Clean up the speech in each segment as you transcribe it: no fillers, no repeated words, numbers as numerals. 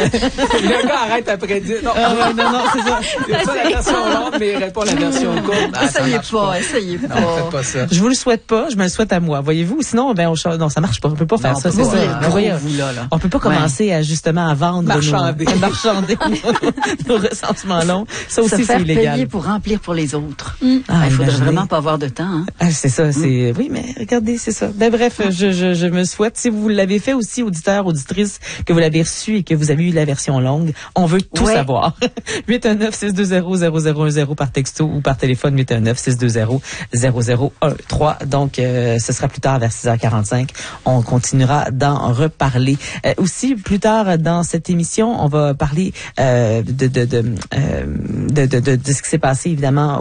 Le gars arrête après 10. Non, non, c'est ça. Il y a pas la version longue, mais il répond la version courte. Essayez pas. Non, faites pas ça. Je vous le souhaite pas, je me le souhaite à moi. Voyez-vous, sinon, non, ça marche pas. On peut pas faire ça. C'est ça. On peut pas commencer à, justement, à vendre marchander nos recensements longs. Ça aussi, c'est illégal. Payer pour remplir pour les autres. Il faudrait vraiment pas avoir de temps. Hein? C'est ça, oui, mais regardez, c'est ça. Ben bref, je me souhaite, si vous l'avez fait aussi, auditeurs, auditrices, que vous l'avez reçu et que vous avez eu la version longue, on veut tout savoir. 819-620-0010 par texto ou par téléphone 819-620-0013. Donc, ce sera plus tard vers 6h45. On continuera d'en reparler. Aussi, plus tard dans cette émission, on va parler de ce qui s'est passé, évidemment,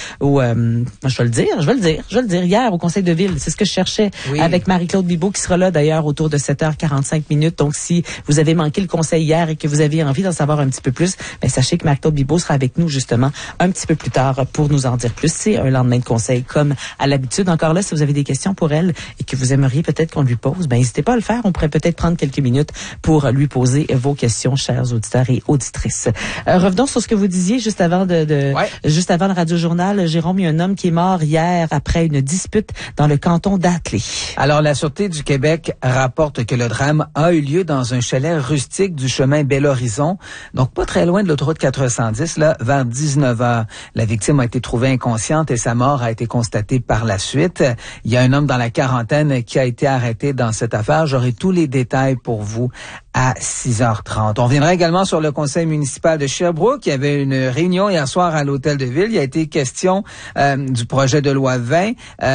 je vais le dire, hier au Conseil de Ville. C'est ce que je cherchais avec Marie-Claude Bibeau, qui sera là d'ailleurs autour de 7h45 minutes. Donc, si vous avez manqué le conseil hier et que vous avez envie d'en savoir un petit peu plus, ben, sachez que Marie-Claude Bibeau sera avec nous, justement, un petit peu plus tard pour nous en dire plus. C'est un lendemain de conseil comme à l'habitude. Encore là, si vous avez des questions pour elle et que vous aimeriez peut-être qu'on lui pose, ben, n'hésitez pas à le faire. On pourrait peut-être prendre quelques minutes pour lui poser vos questions, chers auditeurs et auditrices. Revenons sur ce que vous disiez juste avant juste avant le Radio-Journal. Jérôme, il y a un homme qui est mort hier après une dispute dans le canton d'Atlée. Alors, la Sûreté du Québec rapporte que le drame a eu lieu dans un chalet rustique du chemin Bel-Horizon, donc pas très loin de l'autoroute 410, là, vers 19h. La victime a été trouvée inconsciente et sa mort a été constatée par la suite. Il y a un homme dans la quarantaine qui a été arrêté dans cette affaire. J'aurai tous les détails pour vous à 6h30. On reviendra également sur le conseil municipal de Sherbrooke. Il y avait une réunion hier soir à l'hôtel de ville. Il y a été question du projet de loi 20.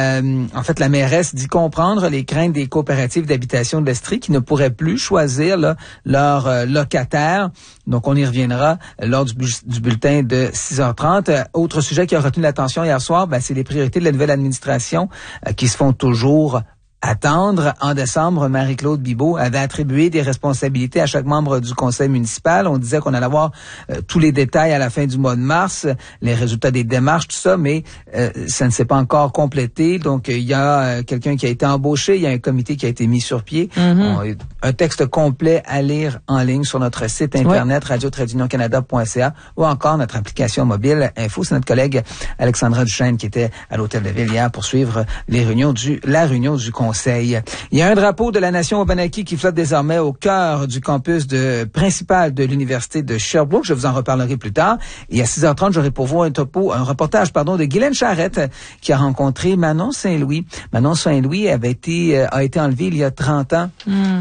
En fait, la mairesse dit comprendre les craintes des coopératives d'habitation de l'Estrie qui ne pourraient plus choisir leur locataire. Donc, on y reviendra lors du bulletin de 6h30. Autre sujet qui a retenu l'attention hier soir, c'est les priorités de la nouvelle administration qui se font toujours attendre. En décembre, Marie-Claude Bibeau avait attribué des responsabilités à chaque membre du conseil municipal. On disait qu'on allait avoir tous les détails à la fin du mois de mars, les résultats des démarches, tout ça, mais ça ne s'est pas encore complété. Donc, il y a quelqu'un qui a été embauché, il y a un comité qui a été mis sur pied. Un texte complet à lire en ligne sur notre site internet radio-canada.ca ou encore notre application mobile Info. C'est notre collègue Alexandra Duchesne qui était à l'hôtel de ville hier pour suivre la réunion du conseil. Il y a un drapeau de la nation Wabanaki qui flotte désormais au cœur du campus principal de l'université de Sherbrooke. Je vous en reparlerai plus tard. Et à 6h30, j'aurai pour vous un reportage de Guylaine Charrette qui a rencontré Manon Saint-Louis. Manon Saint-Louis a été enlevée il y a 30 ans.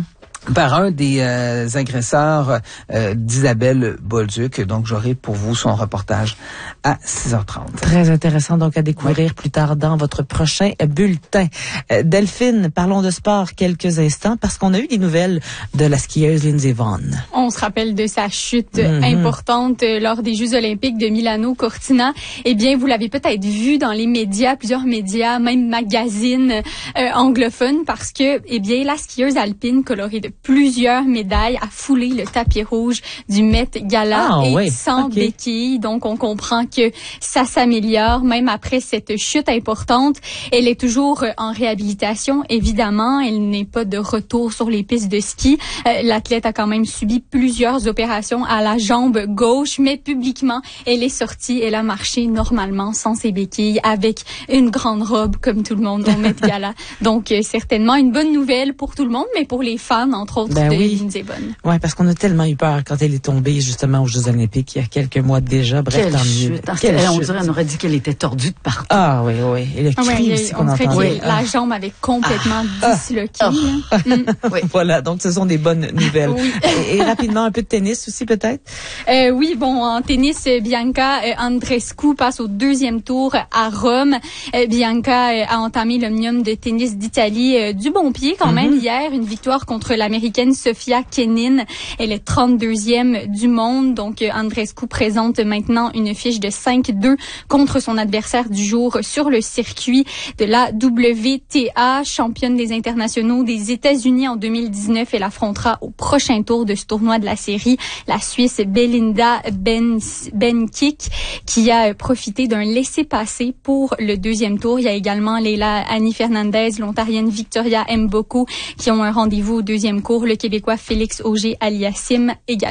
Par un des agresseurs d'Isabelle Bolduc. Donc, j'aurai pour vous son reportage à 6h30. Très intéressant, donc, à découvrir plus tard dans votre prochain bulletin. Delphine, parlons de sport quelques instants parce qu'on a eu des nouvelles de la skieuse Lindsey Vonn. On se rappelle de sa chute importante lors des Jeux olympiques de Milano Cortina. Eh bien, vous l'avez peut-être vu dans les médias, plusieurs médias, même magazines anglophones, parce que, eh bien, la skieuse alpine colorée de plusieurs médailles a foulé le tapis rouge du Met Gala sans béquille. Donc, on comprend que ça s'améliore même après cette chute importante. Elle est toujours en réhabilitation, évidemment. Elle n'est pas de retour sur les pistes de ski. L'athlète a quand même subi plusieurs opérations à la jambe gauche, mais publiquement, elle est sortie. Elle a marché normalement sans ses béquilles avec une grande robe comme tout le monde au Met Gala. Donc, certainement une bonne nouvelle pour tout le monde, mais pour les fans, entre autres, de Lindsey Vonn. Oui, parce qu'on a tellement eu peur quand elle est tombée justement aux Jeux olympiques il y a quelques mois déjà. Bref, tant mieux. On dirait, on aurait dit qu'elle était tordue de partout. Ah oui. Et le cri aussi qu'on entendait. La jambe avait complètement disloqué. Voilà, donc ce sont des bonnes nouvelles. Et rapidement, un peu de tennis aussi peut-être? En tennis, Bianca Andreescu passe au deuxième tour à Rome. Bianca a entamé l'Omnium de tennis d'Italie du bon pied quand même hier. Une victoire contre l'Américaine Sofia Kenin. Elle est 32e du monde. Donc, Andreescu présente maintenant une fiche de 5-2 contre son adversaire du jour sur le circuit de la WTA. Championne des internationaux des États-Unis en 2019, elle affrontera au prochain tour de ce tournoi de la série la Suisse Belinda Bencic qui a profité d'un laissez-passer pour le deuxième tour. Il y a également Leila Annie Fernandez, l'Ontarienne Victoria Mboko qui ont un rendez-vous au deuxième cours. Le Québécois Félix Auger-Aliassime également.